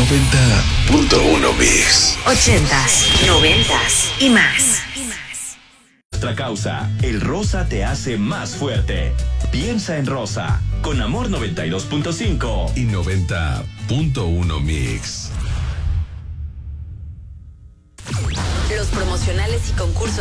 90.1 Mix. 80s, 90s y más. Nuestra causa, el rosa te hace más fuerte. Piensa en rosa, con Amor 92.5 y 90.1 Mix. Los promocionales y concursos